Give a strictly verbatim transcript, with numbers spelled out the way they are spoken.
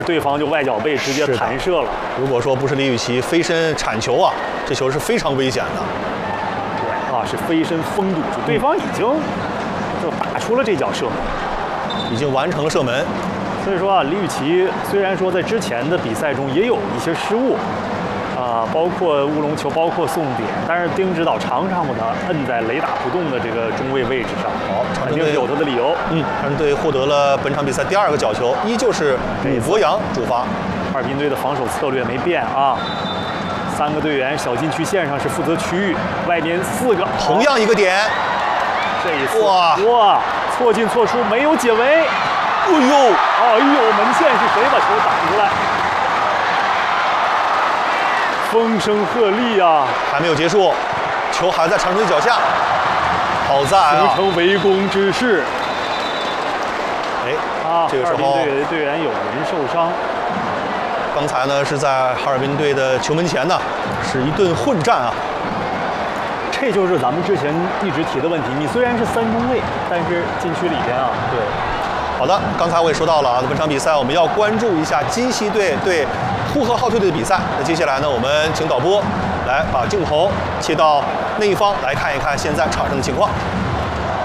对方就外脚背直接弹射了。 如果说不是李雨琦飞身铲球啊，这球是非常危险的。 对啊，是飞身封堵住，对方已经就打出了这脚射门， 已经完成了射门。 所以说啊，李雨琦虽然说在之前的比赛中也有一些失误。 啊，包括乌龙球，包括送点，但是丁指导常常把他摁在雷打不动的这个中卫位置上。 好， 肯定是有他的理由。 嗯，长春队获得了本场比赛第二个角球，依旧是武博洋主罚。 哈尔滨队的防守策略没变啊，三个队员小禁区线上是负责区域，外面四个， 同样一个点。 这一次哇哇，错进错出，没有解围。 哎呦， 哎呦，门线是谁把球挡出来？ 风声鹤唳啊！ 还没有结束，球还在长春队脚下，好在啊， 形成围攻之势。 哎， 啊， 这个时候哈尔滨队队员有人受伤。 刚才呢是在哈尔滨队的球门前呢，是一顿混战啊。 这就是咱们之前一直提的问题。你虽然是三中卫，但是禁区里边啊， 对。好的，刚才我也说到了啊，本场比赛我们要关注一下金溪队对呼和浩特队的比赛。那接下来呢，我们请导播来把镜头切到那一方来看一看现在场上的情况。